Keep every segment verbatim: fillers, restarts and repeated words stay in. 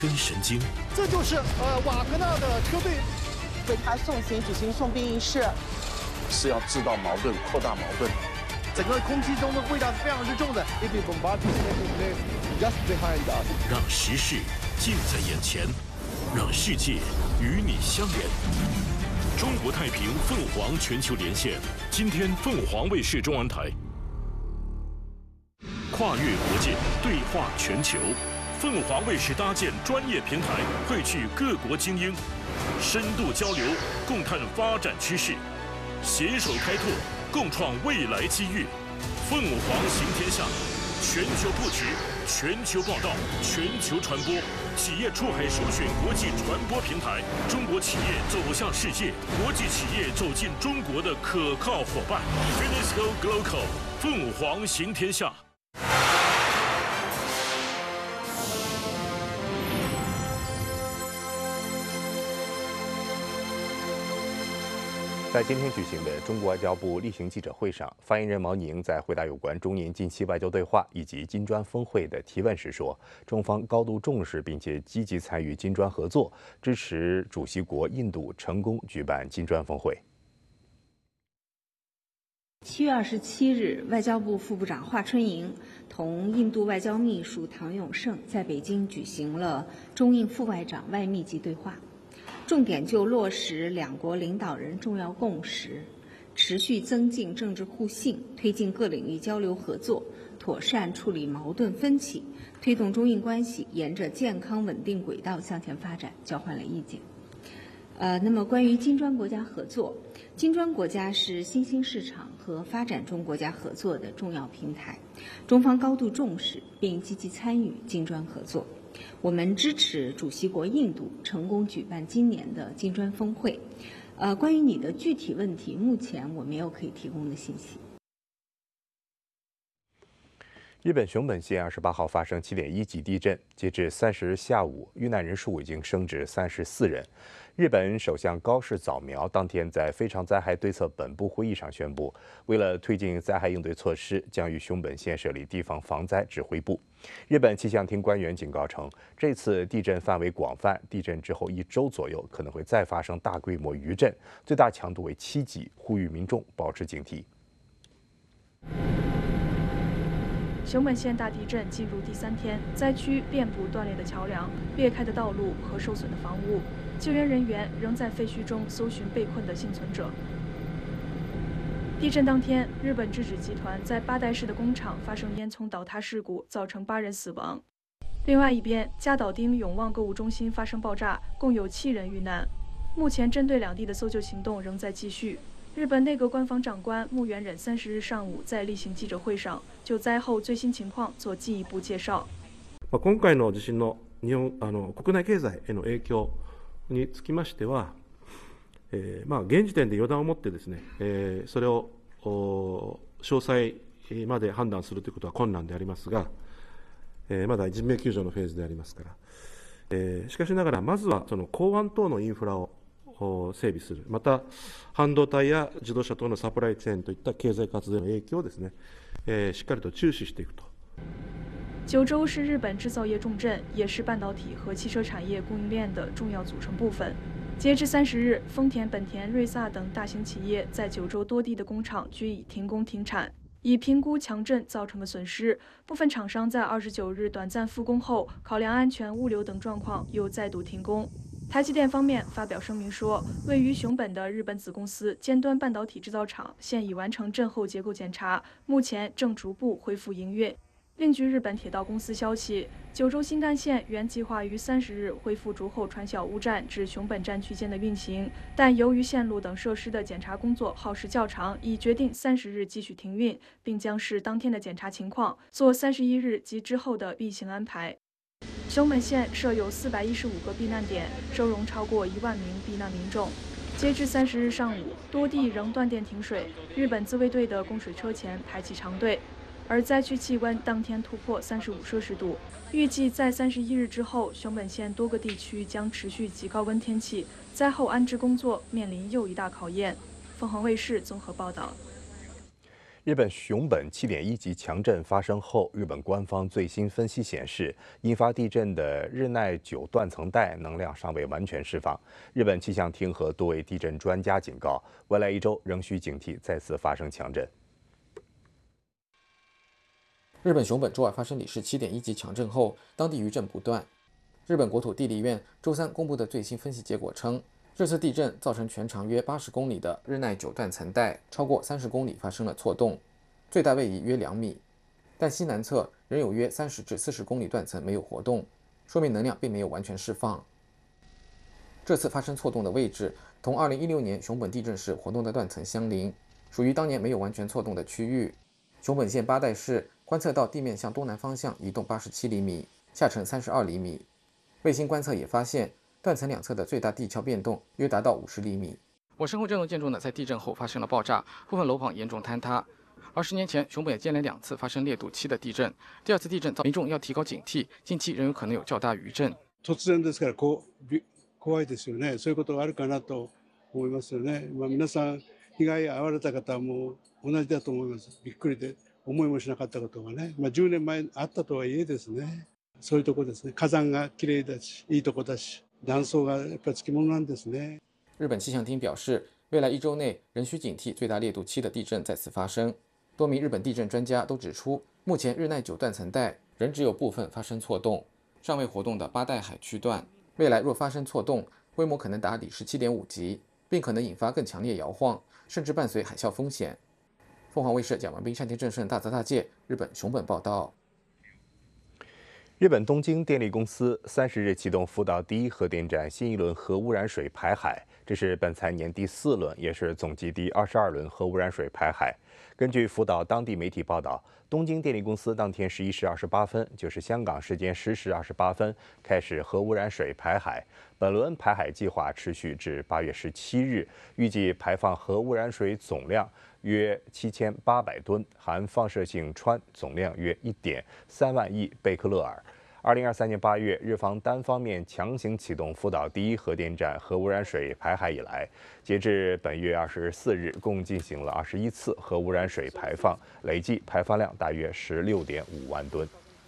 跟神经。 这就是呃瓦格纳的车队为他送行举行送殡仪式， 是要制造矛盾、扩大矛盾。 整个空气中的味道是非常之重的。 让时事近在眼前，让世界与你相连。中国太平凤凰全球连线，今天凤凰卫视中文台。跨越国界，对话全球。凤凰卫视搭建专业平台，汇聚各国精英，深度交流，共探发展趋势，携手开拓，共创未来机遇。凤凰行天下，全球布局，全球报道，全球传播，企业出海首选国际传播平台，中国企业走向世界，国际企业走进中国的可靠伙伴。Finisco Global， 凤凰行天下。 在今天举行的中国外交部例行记者会上，发言人毛宁在回答有关中印近期外交对话以及金砖峰会的提问时说，中方高度重视并且积极参与金砖合作，支持主席国印度成功举办金砖峰会。 七月二十七日，外交部副部长华春莹同印度外交秘书唐永胜在北京举行了中印副外长外密集对话。重点就落实两国领导人重要共识，持续增进政治互信，推进各领域交流合作，妥善处理矛盾分歧，推动中印关系沿着健康稳定轨道向前发展，交换了意见。呃，那么关于金砖国家合作，金砖国家是新兴市场和发展中国家合作的重要平台，中方高度重视并积极参与金砖合作。我们支持主席国印度成功举办今年的金砖峰会。呃，关于你的具体问题，目前我没有可以提供的信息。 日本熊本县二十八号发生七点一级地震，截至三十日下午，遇难人数已经升至三十四人。日本首相高市早苗当天在非常灾害对策本部会议上宣布，为了推进灾害应对措施，将于熊本县设立地方防灾指挥部。日本气象厅官员警告称，这次地震范围广泛，地震之后一周左右可能会再发生大规模余震，最大强度为七级，呼吁民众保持警惕。 熊本县大地震进入第三天，灾区遍布断裂的桥梁、裂开的道路和受损的房屋，救援人员仍在废墟中搜寻被困的幸存者。地震当天，日本制纸集团在八代市的工厂发生烟囱倒塌事故，造成八人死亡。另外一边，加岛町永旺购物中心发生爆炸，共有七人遇难。目前，针对两地的搜救行动仍在继续。日本内阁官房长官木原忍三十日上午在例行记者会上就灾后最新情况做进一步介绍。 今回の地震の日本あの国内経済への影響につきましては、えー、まあ現時点で予断を持ってですね、えー、それを詳細まで判断するということは困難でありますが、えー、まだ人命救助のフェーズでありますから、えー、しかしながらまずはその港湾等のインフラを整備する、また半導体や自動車等のサプライチェーンといった経済活動の影響をですね、えー、しっかりと注視していくと。 九州是日本制造业重镇，也是半导体和汽车产业供应链的重要组成部分。截至三十日，丰田、本田、瑞萨等大型企业在九州多地的工厂均已停工停产。以评估强震造成的损失，部分厂商在二十九日短暂复工后，考量安全、物流等状况，又再度停工。台积电方面发表声明说，位于熊本的日本子公司尖端半导体制造厂现已完成震后结构检查，目前正逐步恢复营运。另据日本铁道公司消息，九州新干线原计划于三十日恢复竹后船小屋站至熊本站区间的运行，但由于线路等设施的检查工作耗时较长，已决定三十日继续停运，并将视当天的检查情况做三十一日及之后的运行安排。熊本县设有四百一十五个避难点，收容超过一万名避难民众。截至三十日上午，多地仍断电停水，日本自卫队的供水车前排起长队。而灾区气温当天突破三十五摄氏度，预计在三十一日之后，熊本县多个地区将持续极高温天气，灾后安置工作面临又一大考验。凤凰卫视综合报道。 日本熊本七点一级强震发生后，日本官方最新分析显示，引发地震的日奈九断层带能量尚未完全释放。日本气象厅和多位地震专家警告，未来一周仍需警惕再次发生强震。 日本熊本周二发生里氏七点一级强震后，当地余震不断。日本国土地理院周三公布的最新分析结果称，这次地震造成全长约八十公里的日奈九断层带超过三十公里发生了错动，最大位移约两米，但西南侧仍有约三十至四十公里断层没有活动，说明能量并没有完全释放。这次发生错动的位置同二零一六年熊本地震时活动的断层相邻，属于当年没有完全错动的区域。熊本县八代市观测到地面向东南方向移动八十七厘米，下沉三十二厘米。卫星观测也发现，断层两侧的最大地壳变动约达到五十厘米。我身后这栋建筑呢，在地震后发生了爆炸，部分楼房严重坍塌。而十年前，熊本也接连两次发生烈度七的地震，第二次地震，民众要提高警惕，近期仍有可能有较大余震。 突然ですからこう怖いですよね。そういうことがあるかなと思いますよね。まあ皆さん被害に遭われた方も同じだと思います。びっくりで思いもしなかったことがね、まあじゅうねんまえあったとはいえですね。そういうところですね。火山が綺麗だし、いいとこだし。断層がやっぱりつきものなんですね。 日本气象厅表示，未来一周内仍需警惕最大烈度七的地震再次发生。多名日本地震专家都指出，目前日奈九断层带仍只有部分发生错动，尚未活动的八代海区段，未来若发生错动，规模可能达里氏七点五级，并可能引发更强烈摇晃，甚至伴随海啸风险。凤凰卫视蒋文斌、单田正胜大泽大介日本熊本报道。 日本东京电力公司三十日启动福岛第一核电站新一轮核污染水排海，这是本财年第四轮，也是总计第二十二轮核污染水排海。根据福岛当地媒体报道，东京电力公司当天十一时二十八分，就是香港时间十时二十八分开始核污染水排海。本轮排海计划持续至八月十七日，预计排放核污染水总量约七千八百吨，含放射性氚总量约一点三万亿贝克勒尔。二零二三年八月，日方单方面强行启动福岛第一核电站核污染水排海以来，截至本月二十四日，共进行了二十一次核污染水排放，累计排放量大约十六点五万吨。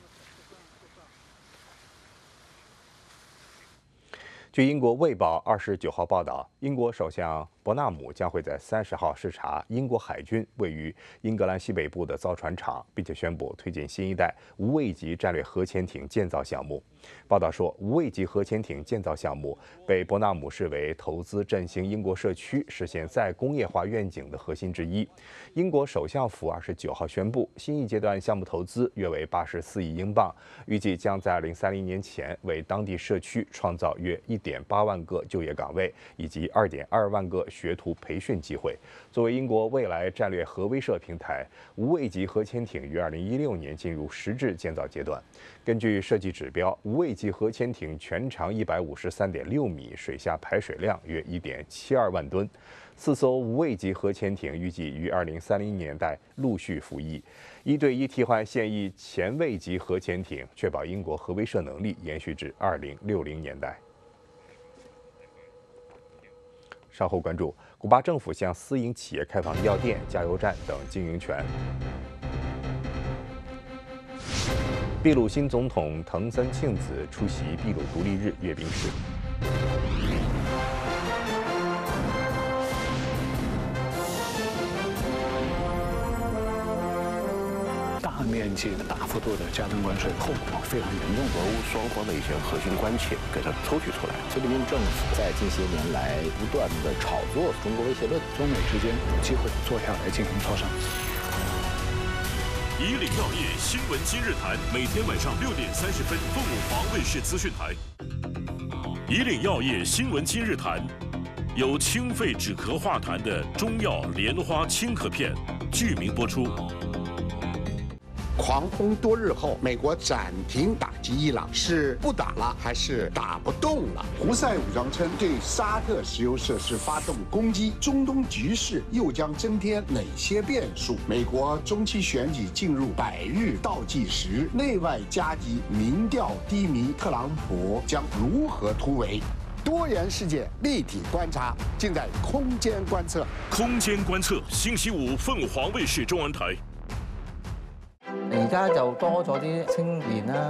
据英国《卫报》二十九号报道，英国首相伯纳姆将会在三十号视察英国海军位于英格兰西北部的造船厂，并且宣布推进新一代无畏级战略核潜艇建造项目。报道说，无畏级核潜艇建造项目被伯纳姆视为投资振兴英国社区、实现再工业化愿景的核心之一。英国首相府二十九号宣布，新一阶段项目投资约为八十四亿英镑，预计将在二零三零年前为当地社区创造约一点八万个就业岗位，以及二点二万个学徒培训机会。作为英国未来战略核威慑平台，无畏级核潜艇于二零一六年进入实质建造阶段。根据设计指标，无畏级核潜艇全长一百五十三点六米，水下排水量约一点七二万吨。四艘无畏级核潜艇预计于二零三零年代陆续服役，一对一替换现役前卫级核潜艇，确保英国核威慑能力延续至二零六零年代。稍后关注，古巴政府向私营企业开放药店、加油站等经营权。秘鲁新总统藤森庆子出席秘鲁独立日阅兵式。 大面积的、大幅度的加征关税，后果非常严重。 俄乌双方的一些核心关切给它抽取出来。 菲律宾政府在近些年来不断的炒作中国威胁论， 中美之间有机会坐下来进行磋商。 以岭药业新闻今日谈，每天晚上六点三十分，凤凰卫视资讯台。以岭药业新闻今日谈，有清肺止咳化痰的中药莲花清咳片，剧名播出。 狂轰多日后，美国暂停打击伊朗，是不打了还是打不动了？胡塞武装称对沙特石油设施发动攻击，中东局势又将增添哪些变数？美国中期选举进入百日倒计时，内外夹击，民调低迷，特朗普将如何突围？ 多元世界立体观察，尽在空间观测。 空間觀測，星期五鳳凰衛視中文台。 而家就多咗啲青年啦。